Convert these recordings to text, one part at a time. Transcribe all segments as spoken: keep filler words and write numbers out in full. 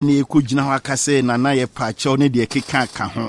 ne ko gina ho akase na na ye pa che ne de keka ka ho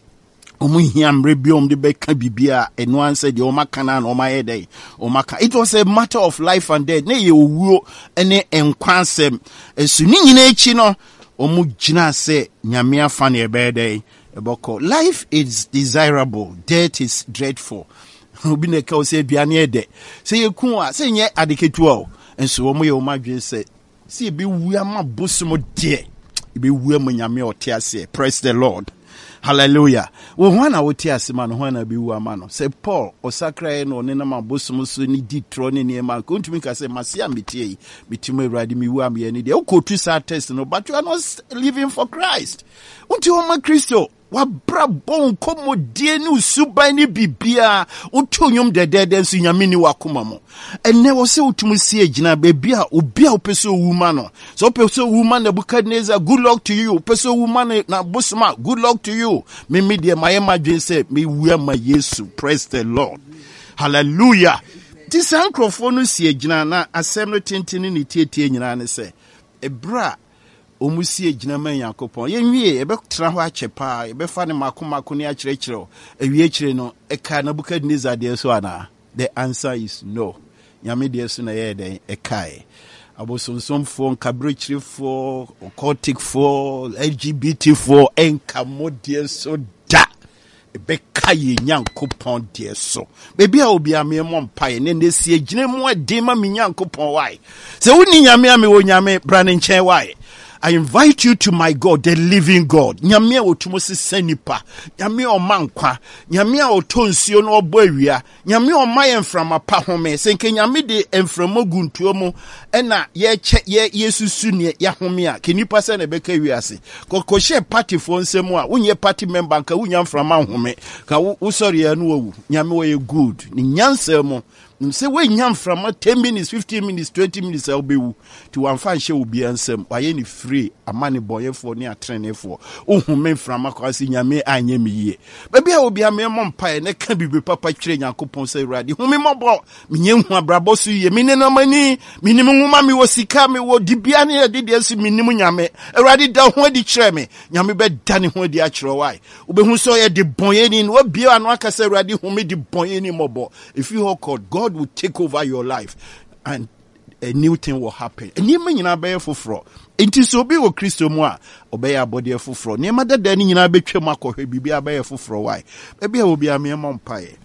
omu hiamre biom de beka bibia eno anse de omaka na na omayede omaka. It was a matter of life and death. Ne ye owuo ene enkwansem esu ni nyina echi no omu gina se nyame afa ne ebede eboko. Life is desirable, death is dreadful. Obi ne ka o se aduane ede se ye ku a se nye adeketu o enso omu ye omadwe se se be wu ama bosom de be wu am nyame otiase. Praise the Lord. Hallelujah. Well, when I would tear man, when I be woman, say Paul or Sacra no Nenama Bosumus ni di troni near my country, I say Masia Miti, Mitime Radi mi wami any day. Oh, go to sa test no, but you are not living for Christ. Unto my Christo. Wa bra bon komo die ni usuba ni bibia utonyom de de nso nyame ni wakoma mo enne wo se utumu sie agina bebia obi a opeso woman no so opeso woman na Nebukadnezar, good luck to you. Opeso woman na Bosma, good luck to you. Me me de my imagine say me wu ma Yesu. Praise the Lord. Hallelujah. This microphone no sie agina na asem no tentini ni tietie nyina ne se ebra omusie gina man yakopon yenwie ebe tra ho achepa ebe fa ne makomako ne akyerechero ewie kyere no eka Nebukadnezar de so ana. The answer is no. Nyame de so na ye den ekai abosonsom fo nkabrechire fo occultic fo L G B T fo enka modie so da ebe kai nyankopon de so bebi a obi ame mo mpae ne ne sie gina mu ade ma me nyankopon wai se woni nyame ame wo nyame bra ne nchen wai. I invite you to my God, the living God. Nyame otumo se senipa. Nyame o mankwa. Nyame oto nsuo no obo awia. Nyame o maye mframa pa home. Senke nyame de mframa guntuo mu ena ye che ye yesusu ne ya home a. Kenipa se na beka wiase. Ko she party fo nsemu a wonye party member nka wonya mframa home. Ka wo sorry ya no wu. Nyame wo ye good. Ni nyansa mu. Say we nyam from ten minutes, fifteen minutes, twenty minutes I'll be to one fan show will be ansem why any free a money boy for near train for oh men from across in yame anye me ye baby I will be a mere mom pie and can be papa train and coupon say ready whom me more me yam brabosu ye minimum money minimum mammy was sika me what dibiani did yes minimum yame already down when the treme yame bed done when the actual why ube who saw ye the boy in what beer and waka say ready whom me the boy any more if you are called God will take over your life and a new thing will happen. And you mean you be for fraud. It is so be with Christo moi, obey a body for fraud. Near mother then you know be chemako, be a bear for fraud. Why? Maybe I will be a mere mumpire.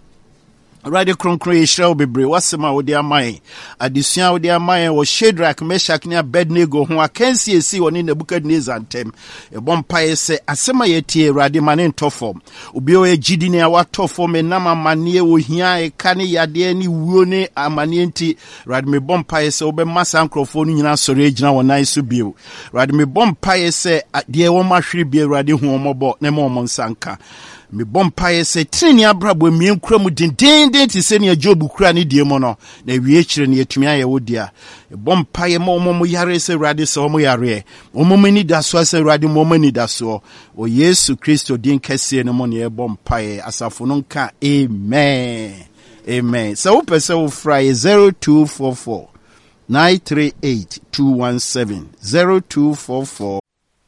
Radio Croncray shall be brave. What's the matter with their mind? Addition with their mind was Shadrach, Meshach, near Abednego, who I can see a see one in the Nebukadnezar and Tem. A bumpire say, Asema yeti, Radiman in Tofom. Ubio a Gidina, what Tofom, and Nama Mania, who here a canny yadiani, wune, a manienti, Radme bumpire say, Obe Massa Ancrophone in us, original one nice to be. Radme bumpire say, Dear Oma should be a radio home about Nemo Monsanka. Me bompaye se trini abrabo mi enkura mu den den den ti se ne Job kura ne die mo no na wie kire ne etumi aye wodia e bompaye mo mo mo yare se rade se mo yare mo mo ni da so se rade mo mo ni da so o Yesu Kristo din kese ne mo ne e bompaye asafo no nka amen amen so wo pese wo fry zero two four four nine three eight two one seven zero two four four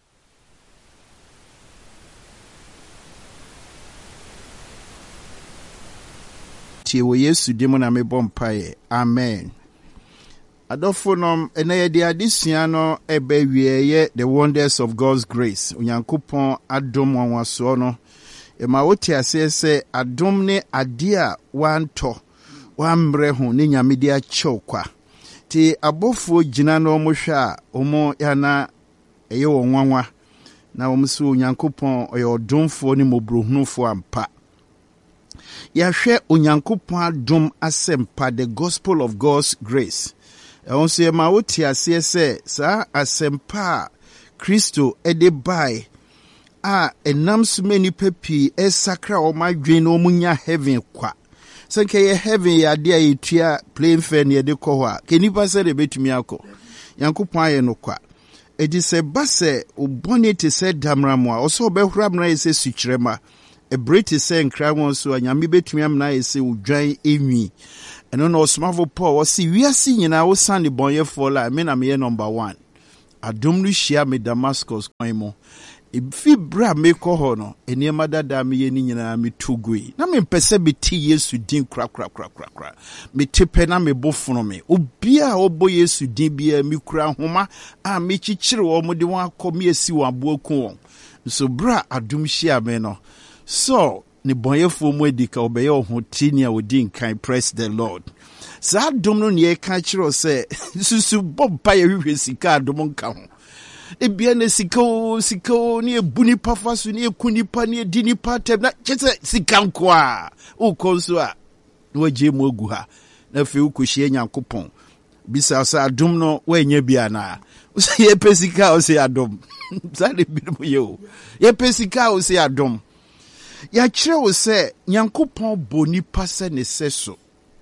wo Yesu dimo na me bompae amen adofonom ene ye de adesua no ebe wieye the wonders of God's grace onyankopon adom wanwaso no e ma woti ase se adom ne ade a wanto wamre ho ne nyamede a chokwa ti abofo gina no mo hwa omo yana eye wonwanwa na omso onyankopon oyo domfo ne mobrohunufo ampa Yahwe onyankopon adom asempa the gospel of God's grace. Onse ma woti ase se sa asempa Kristo ede bai a enam so many pepi esakra o madwen no munya heaven kwa. Senke ye heaven ya de ayetua plain fair ne de ko ho a kenipa se de betumi akọ. Yankopon aye no kwa. Edi se base obone te se damramu a oso obehura mra ese sukrema. A British saying cry one so and yami betumi amna ese udwan enwi eno no osmavo Paul o si wiase nyina wo sande bonye for la me na me number one adom no hia me Damascus kwan mo Ifi bra me ko ho no eniema dada me ye ni nyina me tugui na me pese be ti Yesu din kra kra kra kra kra me tepe na me bofono me obia obo Yesu din bia me kura homa a me chichire wo mo de won akọ me esi wo aboku won so bra adom hia me no so ni bonyefo mu edika obeye ho tini a odin kan praise the Lord sa adom no ne ka kire se susu bobba ye hwehwe sika adom nka ho ebia na sika sika ni ebuni pafaso ni ekunipa ni edini patem na chese sika nko a ukonso a no waje mu ogu ha na fe ukohie nyankopon bisa sa adom no wanya bia na so ye pesika o se adom sa de bi mo ye o ye pesika o se adom ya kire o se nyankopon boni pase ne seso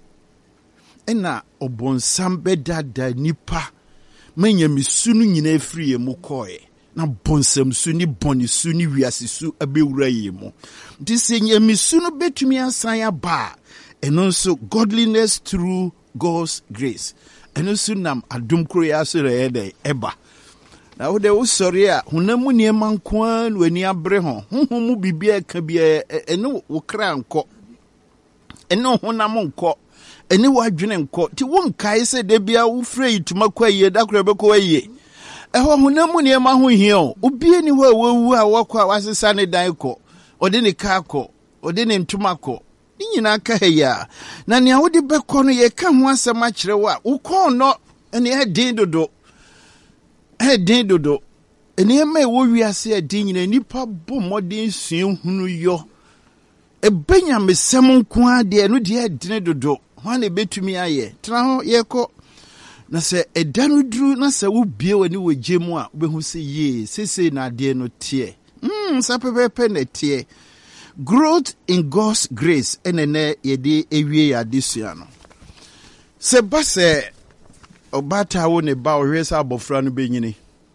ena obonsam bedada nipa manya misunu nyina afiri emu koe na bonsam su ni boni su ni wiase su abewura yemu dise nya misunu betumi asan aba eno so godliness through God's grace eno so nam adom kro ya so re eba na wo de wo sori a hunamu ne mankwan wani abre ho honhom bibia ka bia eno wo kra nko eno honam nko eni wadwene nko ti won kai se de bia wo frɛ ituma kwaye da kra beko waye ɛhɔ hunamu ne ma ho hia obie ni ho awu a wakɔ a wasesa ne dan kɔ ɔde ne ka kɔ ɔde ne ntuma kɔ ni nyina ka heya na ne awode beko no ye ka ho asɛm a kyerɛ wa wo kɔ no ene he din dodo he din dodo ene ma wo wiase a din nyina nipa bo modern suen hunu yo ebenya mesɛm nko ade no de din dodo hwane betumi aye tra ho yeko na se edanu duru na se wo bie wani wogye mu a obehu se ye sese na ade no tie mm sa pepepe na tie growth in God's grace enene yede ewie ya desua no se ba se obata wo ne ba ohwesa abofra no benyini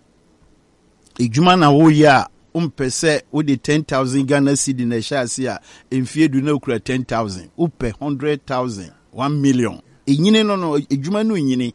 ejuma na wo ya umpese udi ten thousand Ghana cedi na shasi a emfie du na okura ten thousand upe one hundred thousand one million enyine no no ejuma no nyine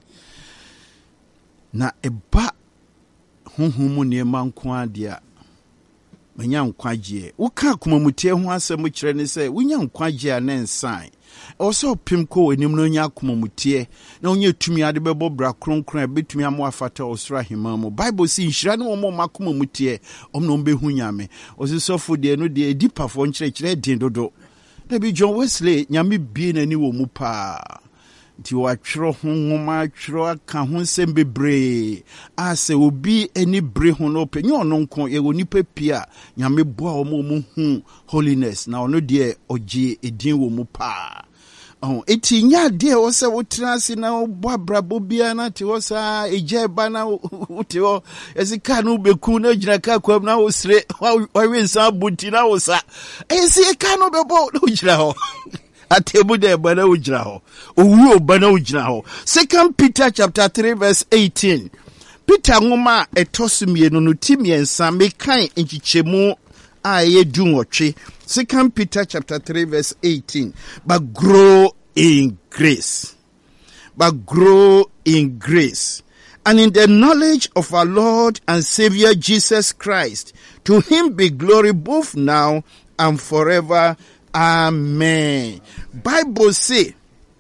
na eba honhom ne manko ade a manya nkwagie woka komamutie ho asem kire ne se wonya nkwagie a na nsan also pim ko enim no nya komamutie na onye tumi ade bebo bra kronkron betumi amo afata osra himamo bible si nhira ne omo makomamutie omno behu nyame osisofo de no de edipafo nkire kire din dodo da bi John Wesley nyame bie nani wo mu pa ti wa twro honhoma twro aka ho nsem bebre ase obi ani bre ho no pe nyo no nko ye woni papia nyame boa o mu hu holiness na ono de ogie edin wo mu pa oh eti nya de wo se wo trase na bo abrabo bia na te wo sa eje ba na wo te wo esika no beku na gyina ka kwam na wo sire wa wi nsa buti na wo sa esika no bebo no gyina ho atebu de bana ujira ho owu obana ujira ho Second Peter chapter three verse eighteen Peter ngoma etosumie no no timiensa mekan enchichemu a ye dunwotwe Second Peter chapter three verse eighteen but grow in grace but grow in grace and in the knowledge of our Lord and Savior Jesus Christ. To him be glory both now and forever. Amen. Bible say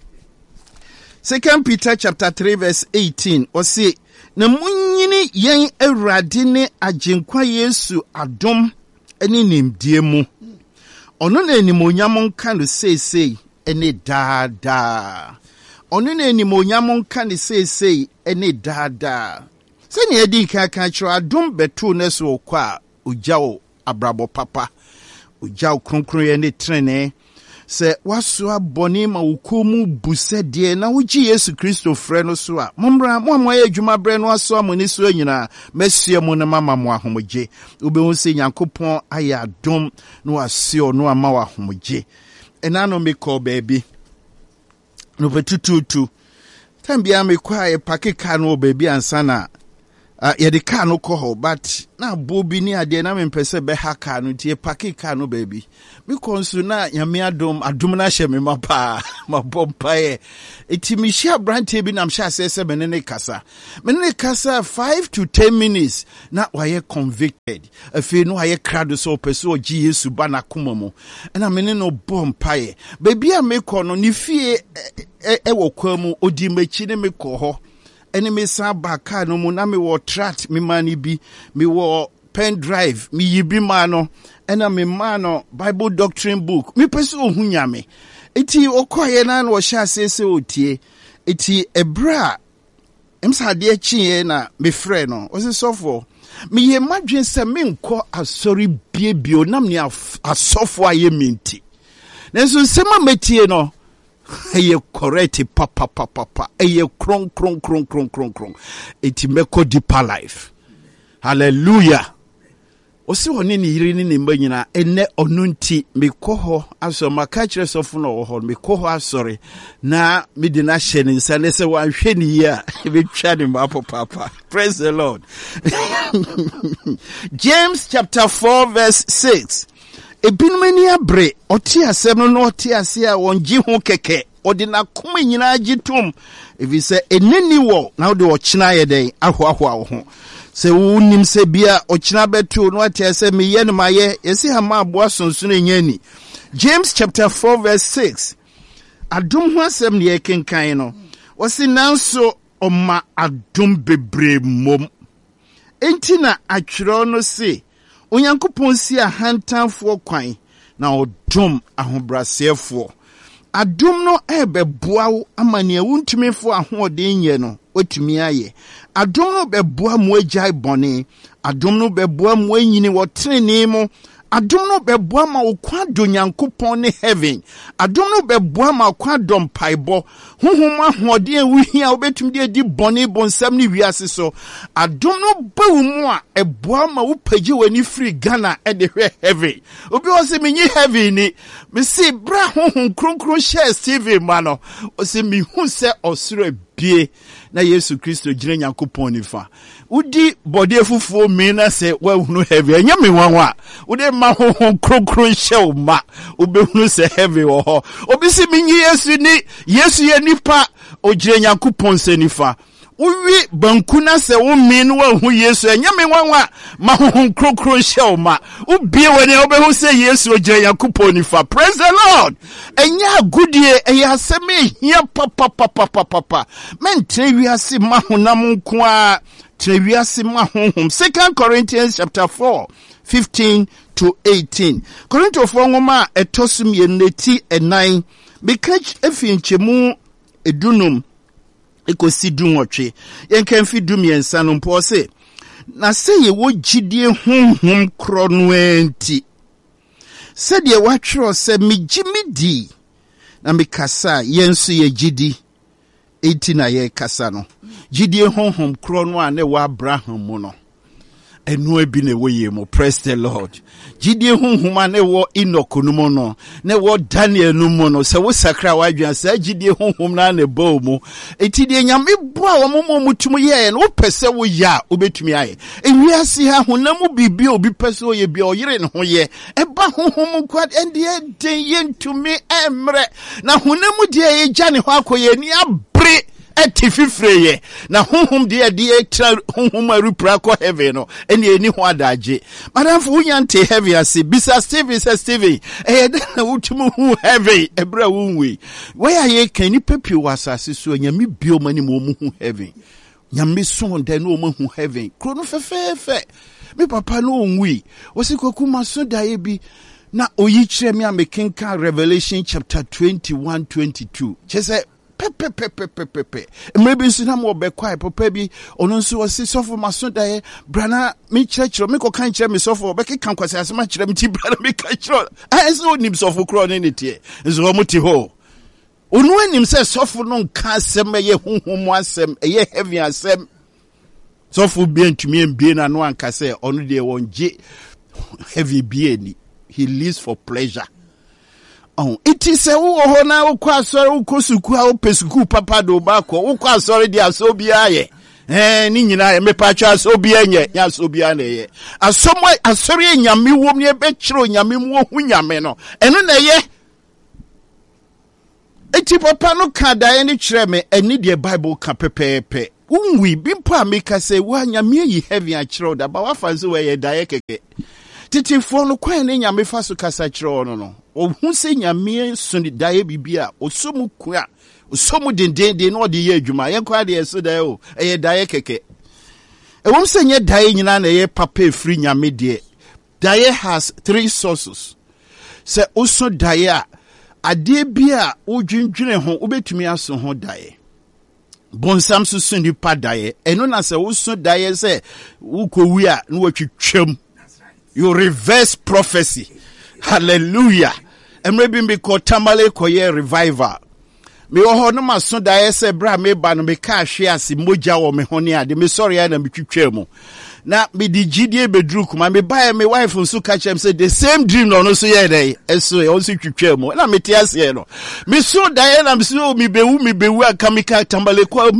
Second Peter chapter three verse eighteen or say na munyini yen Awurade ne agenkwa Yesu adom ene nimdie mu ono na animonyam nka no seesei ene daada ono na animonyam nka no seesei ene daada se ne edi kaka kiro adom beto ne so kwa ogyawo abrabo papa ujau kronkron ye ne trene se waso aboni ma wokomu busede na wuji Yesu Kristo frɛ no so a momra mo amoye adwuma bre no aso amoni so anyina masie mu na mama mo ahomgye obehu se Nyankopɔn aya dom no asio no ama wa ahomgye ena no me call baby no vetututu tambia me kwa e pakeka no baby ansa na Uh, yeah, the car no call, but now Bobby near the name pese be ha car no tie paki car no baby. Because na yami adom adumna she me mapa ma bompa e. Iti mi share brand bi na msha sese menene kasa. Menene kasa five to ten minutes na waye convicted. Afi no waye crowd so pese o gi Yesu ba na kuma mo. Na menene no bompa e. Baby a me ko no ni fie e wo kwa mu odi machi ne me ko ho. Eni me sa ba car no mu na me wo tract me mani bi me wo pen drive me yibi ma no ena me ma no Bible doctrine book me pese ohunya me eti okoye na na wo sha sese otie eti ebra emsa de achie na me frɛ no o se sofo me ye madwen se me nko asori biebio nam ne asofo aye minti nenso sema metie no eye correct papa papa papa eye kron kron kron kron kron kron eti meko deeper life hallelujah osi woni ni yiri ni mba nyina ene onunti mekoho aso maka kire sofo no ho mekoho asori na me di na hye ni nsa ne se wan hwe ni ya be twa ni mapo papa. Praise the Lord. James chapter four verse six. Ebinmani abre oti asem no oti ase a wonji ho keke odi na koma nyina agitum evi se eneni wo na odi ochina ye den ahwa ahwa wo ho se wunim se bia ochina betu no ati ase me ye no maye yesi ha ma aboa sonsono enyani. James chapter four verse six. Adum ho asem ne yekenkan no wasi nanso oma adum bebre mom enti na atwero no se Onyankopon si ahantanfo kwan na odum ahobrasefo adum no ebeboa wo amane wuntumefo ahoden ye no otumi aye adum no beboa mo agai bone adum no beboa mo anyini wo trene mu adum no beboa ma wo kwa do Nyankopon ne heaven adum no beboa ma kwa dom paibo honhom ahoden ewuhia obetum de di bone bonsam ne wiase so adum no bawu mu a eboa ma wo pagi wani free Ghana e de hwe heaven obi o se menyi heaven ni me se bra honhom kronkron share Steve mano o se mi hu se osoro bie na Yesu Kristo gire Nyankopon nifa udi body fufuo me na se wa hunu heaven anya me wanwa udi ma honhom kronkron share ma obehunu se heaven wo ho obi se menyi Yesu ni Yesu ye nipa o gire Nyankopon se nifa uwi bankuna se wo minu wa hu Yesu enya me wanwa ma hu krokro shell ma ubie woni obehu se Yesu ogire Yakupon nifa. Praise the Lord. Enya agudie eya aseme hia papa papa papa men trewiase ma honam nko a trewiase ma honhom. Second Corinthians chapter four fifteen to eighteen. Korinto fo ngoma etosum ye neti enan bekach efinchemu edunum ekosi dunwotwe yenkan fi dumiensa no mpo se na se ye wo gidie honhom kro no enti se de watwero se migimidi na mikasa yenso ye gidi enti na ye kasa no gidie honhom kro no a ne wa Abraham mu no enu ebi ne wo ye mo. Praise the Lord. Gidie honhom ne wo Enoch no mo no ne wo Daniel no mo no se wo sakra wa adwan se gidie honhom na ne ba mu enti de nyame boa wo mo mutum ye no pese wo ya obetumi aye ewiase ha honam bibi obi pese wo ye bia oyire ne ho ye eba honhom kwad ende den ye ntumi emre na honam de ye gya ne ho akoye ni abre eti fifreye na honhom de de extra honhom arupra ko heaven no eni eni ho adaje madam fu nyante heaven ase bisa Steve say Steve eh na wutumu hu heaven ebra wunwe we aye kan ni pepi wasase so nyame bio mani mo mu hu heaven nyame so de no mo hu heaven kro no fefefe me papa no onwi osikoku maso dae bi na oyi kire me amekenka Revelation chapter twenty-one twenty-two chese pepe pepe pepe pepe maybe nso mo be kwai papa bi ono nso wose sofo maso dae brana me church me ko kan kire me sofo be kan kwase asema kire me ti brana me kan kire ah nso nim sofo kro ne ne tie nso mo ti ho onu anim se sofo no nka asem ye honhom asem ye heavy asem sofo bi antumi ambie na no anka se ono de wonje heavy bi ani he lives for pleasure. Oh, it is a wo na wo kwa sori wo kosuku a wo pesuku papa do ba ko wo kwa sori dia so bia ye eh ni nyina me pa twa so bia nye nya so bia na ye asomo asori nyame wom ne be kiro nyame mu hu nyame no eno na ye eti papa no ka da ni kire me eni de Bible ka pepepe unwi bimpo ameka say wa nyame yi heavy a kiro da ba wa fanse we ye da ye keke titifo no kwan ne nyame fa so kasa kiro no no ohun se nyame so ni da ye bibia osomu kwa osomu dendende no de ye adwuma ye kwa de yeso da ye o ye da ye keke e won se nye da ye nyina na ye papa efri nyame de da ye has three sources se oso da ye a ade bia odwindwene ho obetumi aso ho da ye bonsam so so ni pa da ye eno na se oso da ye se ukowi a no watwitwam. You reverse prophecy. Hallelujah. Emre bimbi ko tamale ko ye revival. Me ho no maso da ye se bra me ba no me ka hwe ase moja wo me hone ade me sorry ya na me twitwa mu. Na me di gidie bedru kuma me ba me wife nso ka chem say the same dream no no so ye dey. Eso e onso twitwa mu. Na me ti ase no. Me so da ye na me so me bewu me bewu aka me ka tamale ko.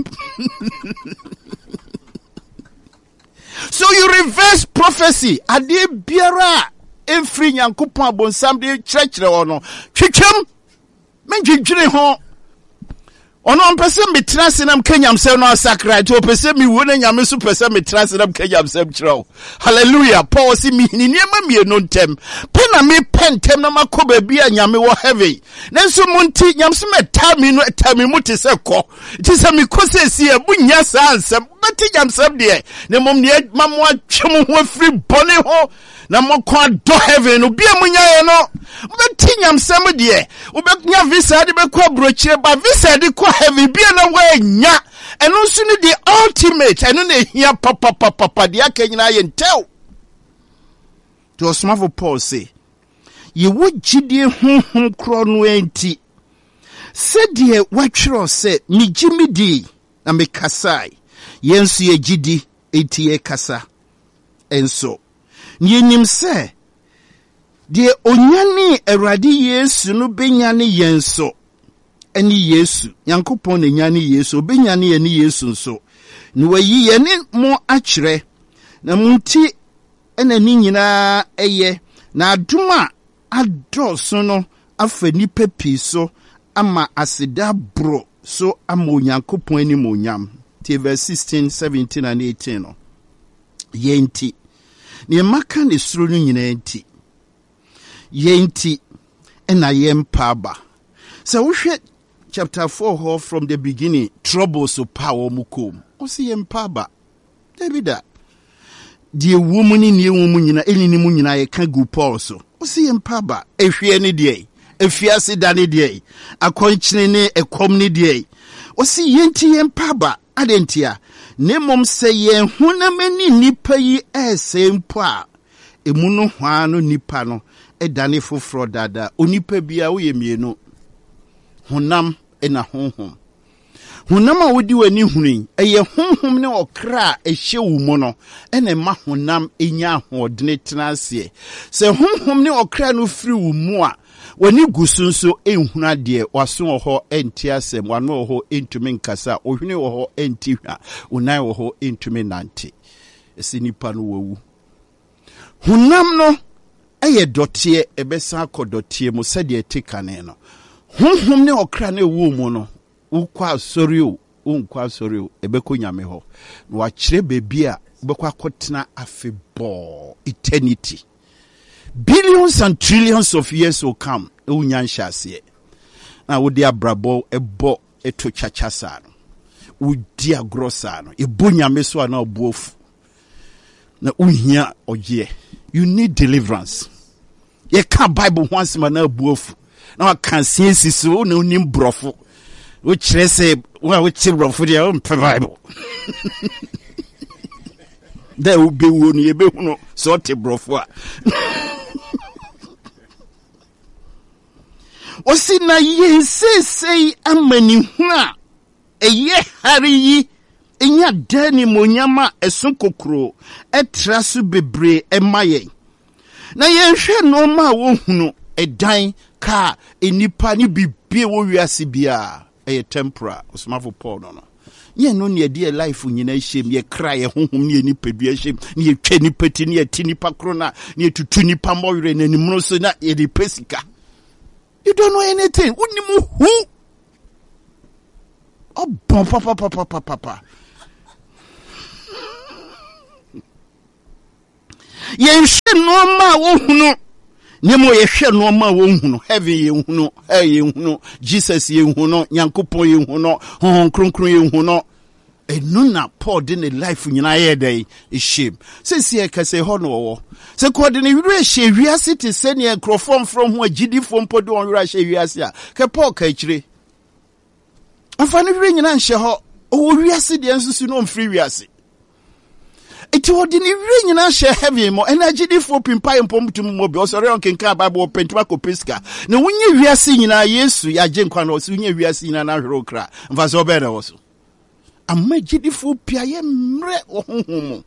So you reverse prophecy. Ade biara enfri nyankopon abonsam de kyerɛkyerɛ wo no. Twetwam menjidwire ho. Ono mpese metra senam kenyam sɛ no sakra to pese mi wo na nyame so pese metra senam kenyam sɛ kyerɛw. Hallelujah. Paul si mi ni niema mie no ntem. Pe na me pentem na makoba bia nyame wo heavy. Nanso munti nyam so meta mi no eta mi muti sɛ kɔ. Ti sɛ mi ko sɛ si e bunya sa ansɛm. Bati nyam sɛm de. Ne mom ne mammo atwem ho afri bɔne ho. Na mo kwa do heaven obi amunya ye no bati nyam sɛm de. Obenya visa de be kwa brochire ba visa de kwa heaven bia na wa nya. Eno so ne the ultimate eno na hia papa papa papa de akanyina ye ntew. To osmafo Paul say ye wo gidie honhom kro no enti se de watwero se mi gimidi na me kasai yensu ye gidi enti ye kasa enso Yenim se de onyane Awurade Yesu no benyane yenso eni Yesu Yankopon ne nyane Yesu benyane ye ne Yesu nso ni wayi ye ne mo akyere na munti ena ni nyina eye na adoma adoso no afa nipa pi so ama aseda bro so ama Yankopon ani mo nyam te verse sixteen, seventeen and eighteen no yenti ne maka ne suro no nyina enti yenti ena yempa ba so wohwe chapter four ho from the beginning troubles so power mukom o se yempa ba Davida die womuni ne womu nyina enini mu nyina ye ka gu Paul so o se yempa ba ehwe ne de efiase da ne de akonkyene ne ekom ne de o se yenti yempa ba adentia nemom se ye hunamani nipa yi ese mpo a emu no hwa no nipa no edane foforo dada onipa bia wo ye mienu hunam ena honhom hunam a wodi wani hunin eye honhom ne okra ehye wo mu no ena ma hunam enya ahodene tenase se honhom ne okra no firi wo mu a wani gusunso enhuna de waso ho enti asem wano ho entumi nkasa ohwene ho enti hwa unan ho entumi nante esi nipa no wawu hunam no eye dotie ebesa akodotie mu sede etikane no honhom ne okra na ewu mu no ukwa asori o unkwa asori o ebeko nyame ho na wakyere bebi a ubeko akotena afebo eternity. Billions and trillions of years will come. Unyan shasiye. Na udia brabo ebo eto chachasano. Udia grosano. Ibunya meswa na obuofu. Na unya oje. You need deliverance. Ye can't Bible once man na obuofu. Na can see siso na unim brofu. Which they say, well, which brofu dia umpe Bible. There will be one ye be no sorte brofu. Osi na ye se sei amani huna eye hari yi enya dani monyama esonkokro etrasu bebre emaye na ye hwe no ma wo hunu edan ka enipa ni bibie wo wiase bia eye tempera osmafo Paul no no Ye no ne de life nyina hyem ye kra ye honhom ne ni pedua hyem ne ye twa ni peti ne ye ti ni pakrona ne ye tutu ni pamore na nimro so na ye de pesika. You don't know anything. Unimu who? Oh, papa, papa, papa, papa, papa. Ye she no ma wo hunu. Nemo ye she no ma wo hunu. Heaven ye hunu, hell ye hunu, Jesus ye hunu, Nyankopon ye hunu, hon kronkron ye hunu. E nuna Paul de ne life nyina ye dey e shame. Se se ka se ho no wo. Se ko de ne wure hye wiase te se ne enkrofom from ho agidi fom podo on wure hye wiase a. Ke Paul ka kire. Afa ne wure nyina nhye ho. O wiase de ensusu no mfiri wiase. Eti wo de ne wure nyina hye heaven mo en agidi fo pimpa empom tum mo bi o sori on kenka bible pentuma ko peska. Ne wunye wiase nyina Yesu ya je nkwa no so wunye wiase nyina na hwere okra. Mfa so be na wo so. Amma gidifo pia ye mre ohunhumu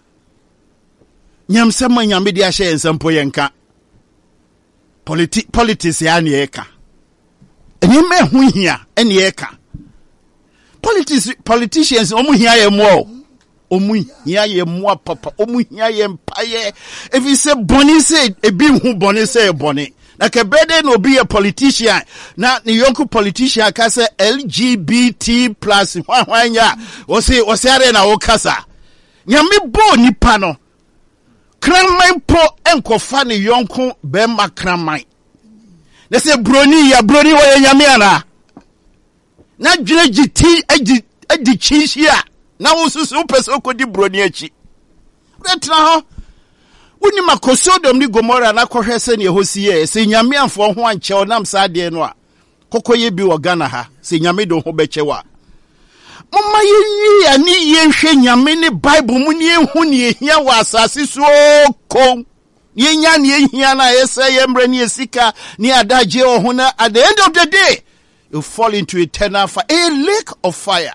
nyamsama nyame de ahye ensampo yenka politi politics ya ne eka eni me hu hia ene eka politics politicians omu hia ye mo omu hia ye mo papa omu hia ye mpaye if you say boni say ebi hu boni say boni na ke bede no be a politician na ni yonku politician ka say L G B T plus hwanya wo say wo say are na wo kasa nyame bo nipa no kraman po enkofa ne yonku be ma kraman na say broni ya broni wo nyame ana na dwene giti agi adi chinhia na wo susu pese okodi broni achi retra ho Uni makosodom ni Gomora na kohwese ne hosiye se nyame amfo ho anche onam sa de no a kokoye bi wo Ghana ha se nyame do ho bechewa mama yenyi ya ni yenhwe nyame ne Bible mu ni ehu ne ehia wa asase so ko yenya ne ehia na yesa yemre ne esika ne adaje ho na at the end of the day you fall into eternal fire, a lake of fire.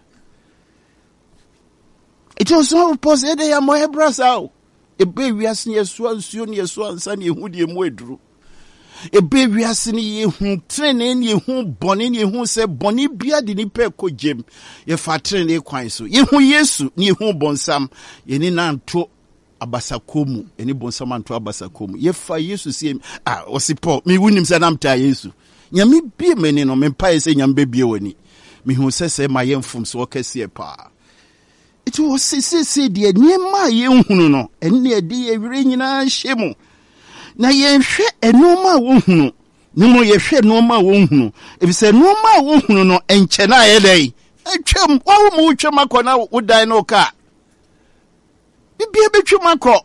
It was not possible ya mo hebrasa ebe wiase ne yeso ansuo ne yeso ansa ne ehu de mu eduru ebe wiase ne yehu trene ne yehu bone ne yehu se bone bia de ni pe ko jem ye fa trene kwan so yehu Yesu ne yehu bonsam ye ni nanto abasakomu eni bonsam anto abasakomu ye fa Yesu sie ah osipo mi wunim se namta Yesu nyame bie meni no me pa se nyambe bie wani mi hu se se ma yemfum so kase pa. It was say dear near my young no, and near dear ring shemu. Na ye share a no ma won't no more ye share no ma won't no. If it's a no ma won't no, and chena a day. A chum, all more chamacona would die no car. It be a bit chumaco.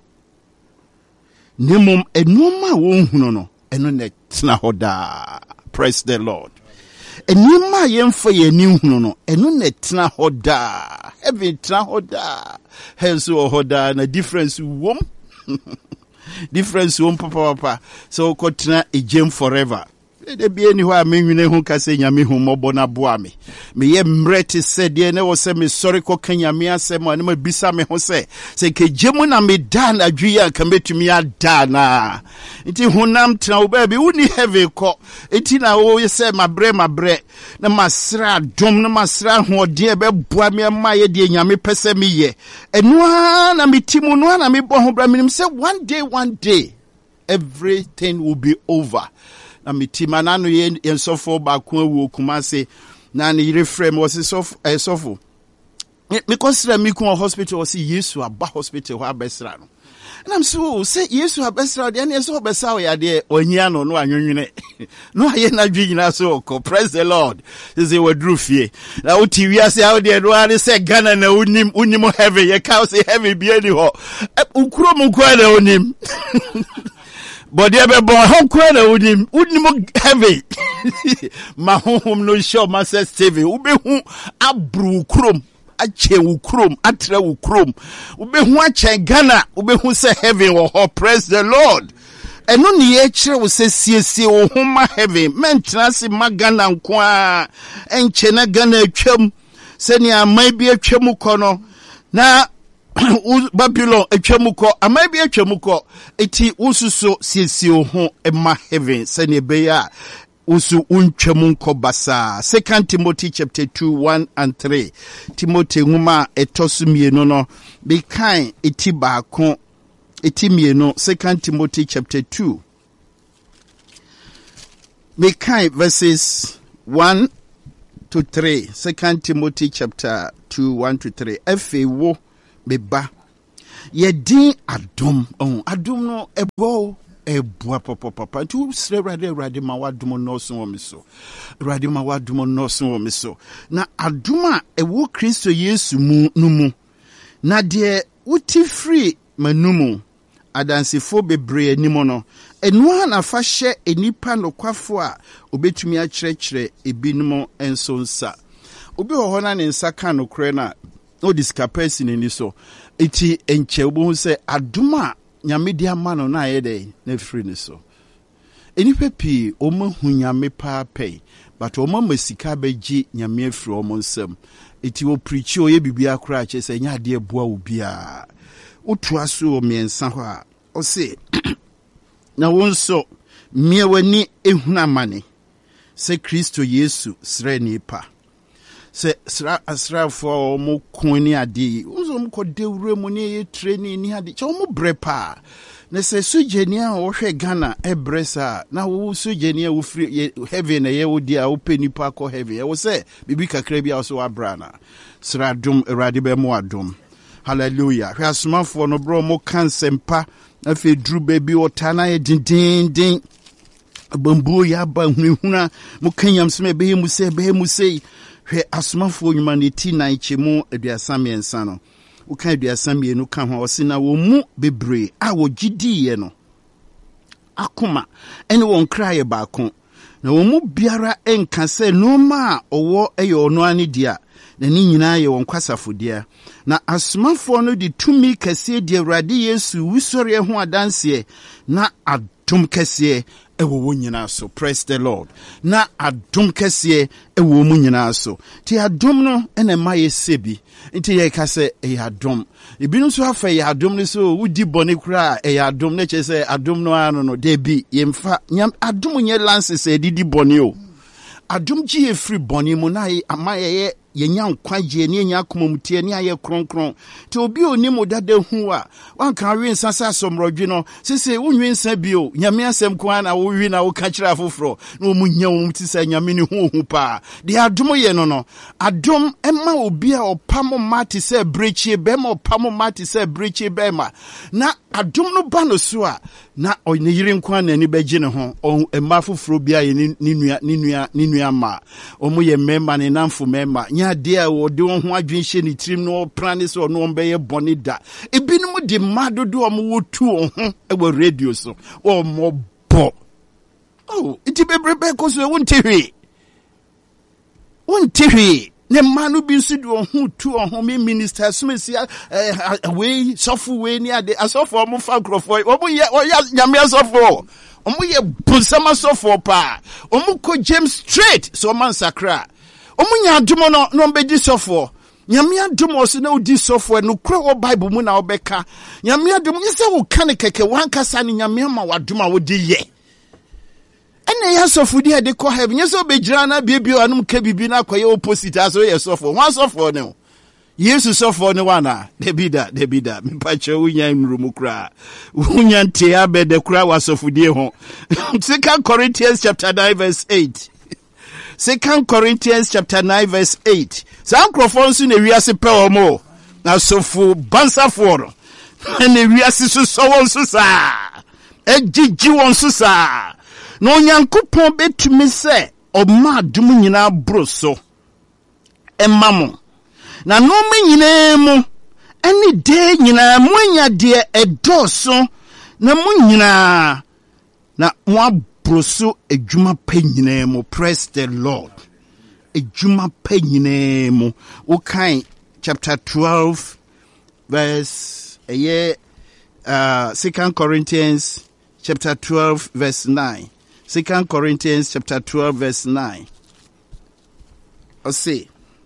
Nemum a no ma won't no, and no net snahoda. Praise the Lord. Enima yemfa ye ni hunu no eno na tena hoda heaven tena hoda henso hoda na difference wom difference wom papa papa so ko tena ejem forever de bi eni ho a menwene hu ka se nyame hu mobo na boa me me ye mrete se de ne wo se me sorry ko kanya me asem ane ma bisa me ho se se ke jemu na me da na dwia ka metumi ada na nti hunam tena wo ba bi uni heaven ko enti na wo se mabre mabre na masra dom na masra ho de be boa me ma ye de nyame pese me ye eno na metimu no na me bo ho bra me say one day one day everything will be over. Na mitima nanu ye ensofo ba ko awu Kumase na ne yire frame was sof esofo me consider me ko hospital was Yesu aba hospital ho abesra no and I'm so say Yesu abesra de na so obesa ya de onyia no no anwunwene no aye na dwigina so ko praise the Lord say we dru fie na uti wiase how de no ani say Ghana na unim unim heaven ye ka say heaven bi ani ho ukuro mu ko na unim but they be born home kwena unim unim heavy ma home no show master Steve ube hu abru krom ache wu krom atre wu krom ube hu ache Ghana ube hu say heaven wo ho praise the Lord eno ne ye kire wo se siesie wo hu ma heaven mentra se magana nko a enche na Ghana atwam se ne amai bi atwam kono na Babylon etwamuko amabi etwamuko eti ususo siesie ho ema heaven se ne be ya usu unchemu nkobasa. Second Timothy chapter two, one and three. Timothy nguma etosu mieno no. Bekai iti baako iti mieno. Second Timothy chapter two. Bekai verses one to three. Second Timothy chapter two, one to three. Efe wo beba. Yedin adom. Oh, adom no ebo. Ebua papa papa tu sre rade rade ma wadom no so wo miso rade ma wadom no so wo miso na adoma ewo Kristo Yesu mu numu na de wuti free manumu adansefo bebre animo no enu na fa hye enipa nokwafo a obetumi a kyerɛkyerɛ ebinom enso nsa obi ho ho na ne nsa ka nokre na o discapacity ni so eti enche obo se adoma nyame dia mano na yede na free ni so enipa pi o ma hu nyame pa pay but o ma masika beji nyame afri o mo nsam eti o preach o ye bibia kra che se nya de boa obia otua so o miensa ho a o se na wonso mie wani ehuna mane se Kristo Yesu sre ni pa se sra asrafo mo koni ade unzo mo ko dewure mo ne ye training ni ade che mo brepa na se sujeni a wo hwe Ghana ebresa na wo sujeni a wo free heaven ye wo dia wo penipa ko heaven ye wo se bibi kakra bia so abrana sra dum erade be mo adum hallelujah hwe asomafo no bro mo kansempa na fe dru baby otana ye din din din bambu ya ba hunhuna mo kanyam sme be mu se be mu sei hwe asomafo humanity na ichemu aduasa miensa no uka aduasa mienu ka ho osina wo mu bebre a wo gidiye no akoma ene won kraye baako na wo mu biara enka se no ma owo eyo ono ani dia na ni nyina ye won kwasafodia na asomafo no di tumi kase di Awurade Yesu wusori ho adanse na adom kase ewo wo nyina so. Praise the Lord. Na adom kese ewo mu nyina so. Ti adom no ene ma ye sebi. Nti ye ka se e adom. Ebinu so afa ye adom ne so wudi bone kura e adom ne che se adom no ano no de bi ye mfa nyam adom nye lances e didi bone o. Adom ji e free bone mu na ye ama ye yenya nkwaje ne yenya akomamutie ne aye kronkron te obi oni modada hu a wanka wi nsasa asomrodwe no sese wunwi nsa bio nyame asem kwa na wo wi na wo ka kira afoforo na o munya wo ti sa nyame ne hu hu pa de adom ye no no adom ema obi a opamo mate se brechi be ma opamo mate se brechi be ma na adom no ba no so a na oyine yire nkwa na ni beji ne ho ema afoforo bia ye ni nua ni nua ni nua ma omu ye memma ne namfo memma nya dia wo de won ho adwenhye ni trim no prane so no mbeye bone da ebinum de madodo om wo tu ho e radio so o mo bo oh iti bebrebe ko so won tehwe won tehwe ne manu bi su do ho tu ho me minister smesi we sofu we ni ade asofu om fa krofo omo ye nyame asofu omo ye busama sofu pa omo ko James straight so man sakra omunya adumo no no be di sofo nyame adumo so na odi sofo no kura wo bible mu na obeka nyame adumo yese wo kan keke wankasa ni nyame ma waduma wo di ye ene ya sofo di de ko heaven yese obegira na biebio anum ka bibi na akoye opposite aso ye sofo wan sofo ne Yesu sofo ne wana debida debida mpache wunya nrumu kura wunya nte abede kura wa sofo di ho Second Corinthians chapter nine verse eight Second Corinthians chapter nine verse eight. Sa microphone ne wiase pe omo. Na sofu bansa foro. Ne wiase so so won so sa. Ejiji won so sa. No Nyankopon betumi se o ma dum nyina broso. Emamo. Na no me nyina mu eni de nyina mu anya de edoso na mu nyina na mo broso ejuma penyinemo. Praise the Lord. Ejuma penyinemo. Okay, chapter twelve verse a year uh Second Corinthians chapter twelve verse nine. Second Corinthians chapter twelve verse nine. O say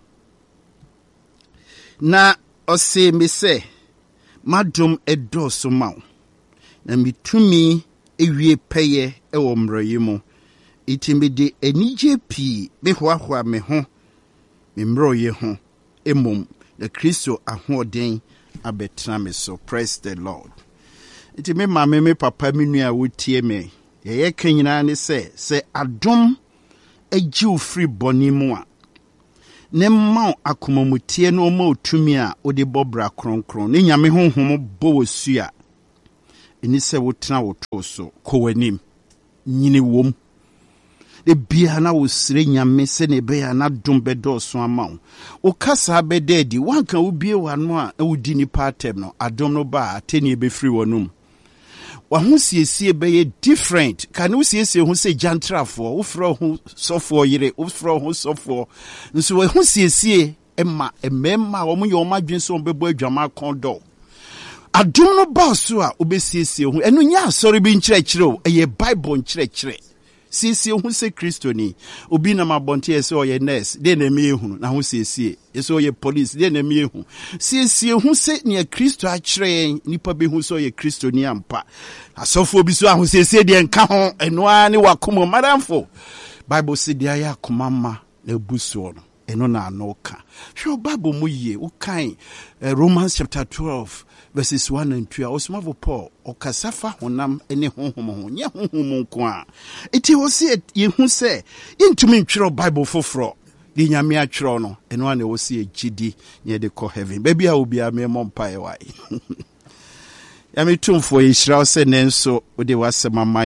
na o say me say madum edoso maw na mitumi ewie peye ewo mrayi mu itimide enije pi me hoahoa me ho me mro ye ho emom the Kristo ahoden abetra me so. Praise the Lord. Iti me mama me papa me nua wotie me ye ye kanyina ne se se adom agiu free boni mu a ne ma akomamutie no ma otumi a ode bobra kronkron ne nyame honhom bo wosu a eni se wotena woto so kowanim nyini wom de bia na wo sire nyame se ne be ya na dom bedo so ama wo o kasa be dedi wanka wo bie wano a wodi ni patem no adom no ba ateni be free wonum wa hu siesie be ye different kan wo siesie hu se jantrafo wo fro hu sofo yire wo fro hu sofo nso wo hu siesie emma emma wo mu ye o madwen so bebo adwama kondo adom no ba so a obesiesie hu enu nya asori bi nkyerɛkyerɛ o eye bible nkyerɛkyerɛ siesie hu se Kristo ni obi na mabonte ese oye nurse de na me hu na hu siesie ese oye police de na me hu siesie hu se ne Kristo a kyerɛ nipa be hu so oye Kristo ni ampa asofo bi so ahu siesie de nka ho eno a ne wakomo madamfo Bible se de aya komama na buso no eno na anoka hwe Bible mu ye ukan uh, Romans chapter twelve verses one and two. Osmavo Paul okasafa honam ene honhom ho nya honhom nko a eti wo se ye hu se intumi ntwero Bible foforo di nyame atwero no eno a na wo se gidi ne de ko heaven baby a obi a me mompa e wai ya me tumfo ye hira se nenso wo de wasema